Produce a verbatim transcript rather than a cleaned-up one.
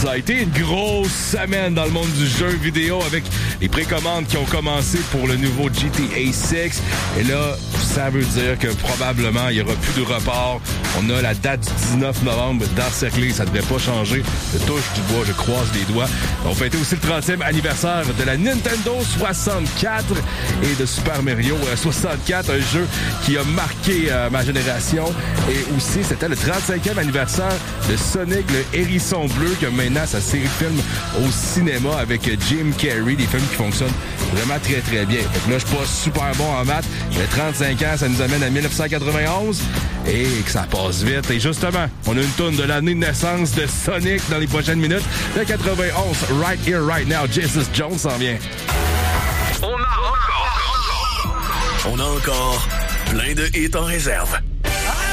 Ça a été une grosse semaine dans le monde du jeu vidéo avec les précommandes qui ont commencé pour le nouveau G T A six. Et là, ça veut dire que probablement, il n'y aura plus de report. On a la date du dix-neuf novembre d'encercler. Ça ne devrait pas changer. Je touche du bois, je croise les doigts. On fêtait aussi le trentième anniversaire de la Nintendo soixante-quatre et de Super Mario soixante-quatre, un jeu qui a marqué euh, ma génération. Et aussi, c'était le trente-cinquième anniversaire de Sonic le Hérisson Bleu, qui a maintenant sa série de films au cinéma avec Jim Carrey, des films qui fonctionnent vraiment très très bien. Fait que là, je suis pas super bon en maths, mais trente-cinq ans, ça nous amène à dix-neuf cent quatre-vingt-onze et que ça passe vite. Et justement, on a une tourne de l'année de naissance de Sonic dans les prochaines minutes. De quatre-vingt-onze, Right Here, Right Now, Jesus Jones s'en vient. On a encore... On a encore plein de hits en réserve.